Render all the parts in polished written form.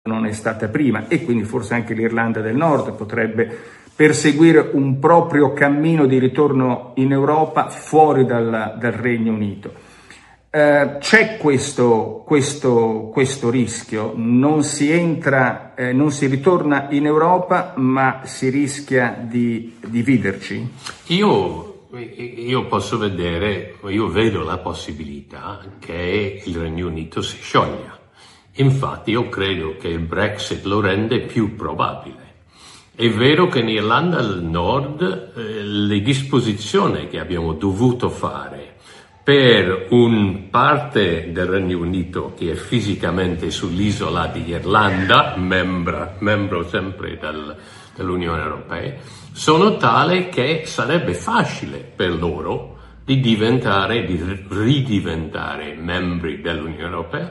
non è stata prima, e quindi forse anche l'Irlanda del Nord potrebbe perseguire un proprio cammino di ritorno in Europa fuori dal Regno Unito. C'è questo rischio, non si ritorna in Europa, ma si rischia di dividerci? Io vedo la possibilità che il Regno Unito si scioglia. Infatti io credo che il Brexit lo rende più probabile. È vero che in Irlanda del Nord le disposizioni che abbiamo dovuto fare per un parte del Regno Unito che è fisicamente sull'isola di Irlanda, membro sempre dell'Unione Europea, sono tali che sarebbe facile per loro di ridiventare membri dell'Unione Europea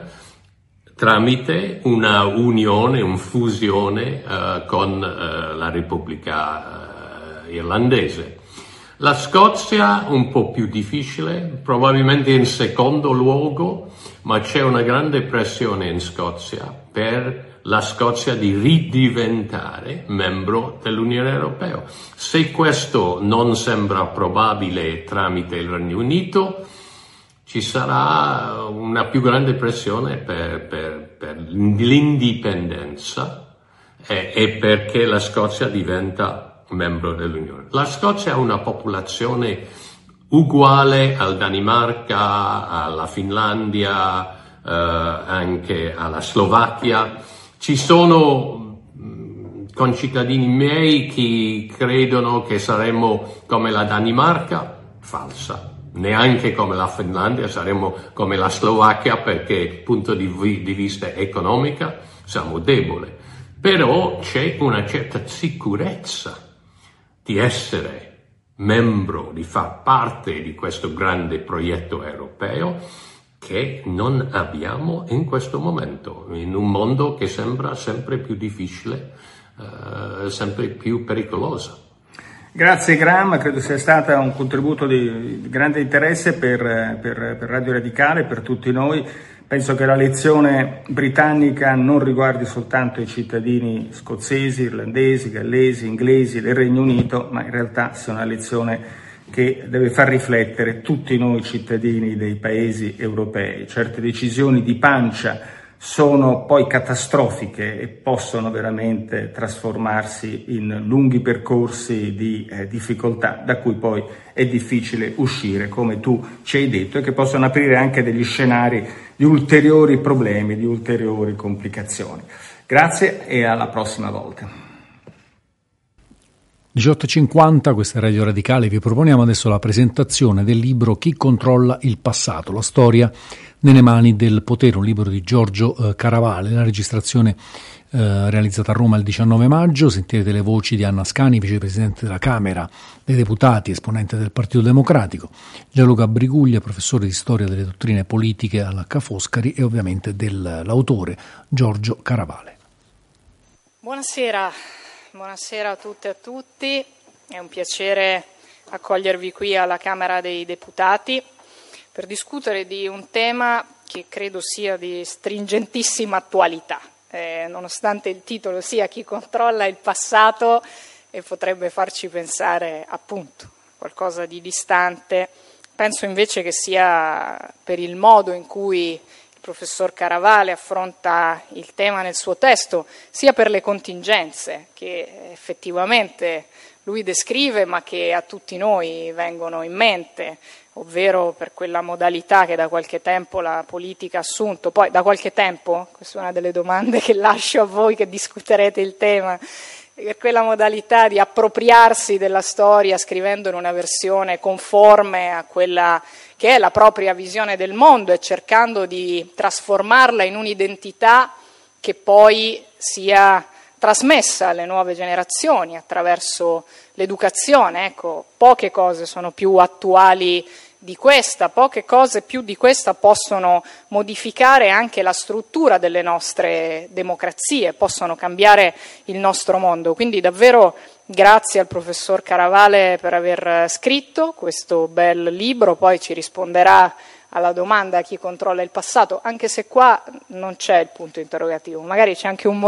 tramite una unione, una fusione con la Repubblica irlandese. La Scozia un po' più difficile, probabilmente in secondo luogo, ma c'è una grande pressione in Scozia per la Scozia di ridiventare membro dell'Unione Europea. Se questo non sembra probabile tramite il Regno Unito, ci sarà una più grande pressione per l'indipendenza e perché la Scozia diventa membro dell'Unione. La Scozia ha una popolazione uguale al Danimarca, alla Finlandia, anche alla Slovacchia. Ci sono concittadini miei che credono che saremmo come la Danimarca, falsa. Neanche come la Finlandia, saremmo come la Slovacchia perché dal punto di vista economico siamo deboli. Però c'è una certa sicurezza di essere membro, di far parte di questo grande progetto europeo che non abbiamo in questo momento, in un mondo che sembra sempre più difficile, sempre più pericoloso. Grazie Graham, credo sia stato un contributo di grande interesse per Radio Radicale, per tutti noi. Penso che la lezione britannica non riguardi soltanto i cittadini scozzesi, irlandesi, gallesi, inglesi del Regno Unito, ma in realtà sia una lezione che deve far riflettere tutti noi cittadini dei paesi europei. Certe decisioni di pancia sono poi catastrofiche e possono veramente trasformarsi in lunghi percorsi di difficoltà da cui poi è difficile uscire, come tu ci hai detto, e che possono aprire anche degli scenari di ulteriori problemi, di ulteriori complicazioni. Grazie e alla prossima volta. 18.50, questa è Radio Radicale, vi proponiamo adesso la presentazione del libro Chi controlla il passato, la storia nelle mani del potere, un libro di Giorgio Caravale, la registrazione realizzata a Roma il 19 maggio, sentirete le voci di Anna Ascani, vicepresidente della Camera dei Deputati, esponente del Partito Democratico, Gianluca Briguglia, professore di storia delle dottrine politiche alla Ca' Foscari e ovviamente dell'autore Giorgio Caravale. Buonasera a tutte e a tutti, è un piacere accogliervi qui alla Camera dei Deputati per discutere di un tema che credo sia di stringentissima attualità, nonostante il titolo sia Chi controlla il passato e potrebbe farci pensare appunto qualcosa di distante, penso invece che sia per il modo in cui il professor Caravale affronta il tema nel suo testo, sia per le contingenze che effettivamente lui descrive ma che a tutti noi vengono in mente, ovvero per quella modalità che da qualche tempo la politica ha assunto. Poi da qualche tempo, questa è una delle domande che lascio a voi che discuterete il tema, per quella modalità di appropriarsi della storia scrivendo in una versione conforme a quella che è la propria visione del mondo e cercando di trasformarla in un'identità che poi sia trasmessa alle nuove generazioni attraverso l'educazione. Ecco, poche cose sono più attuali di questa, poche cose più di questa possono modificare anche la struttura delle nostre democrazie, possono cambiare il nostro mondo. Quindi davvero grazie al professor Caravale per aver scritto questo bel libro, poi ci risponderà alla domanda chi controlla il passato, anche se qua non c'è il punto interrogativo, magari c'è anche un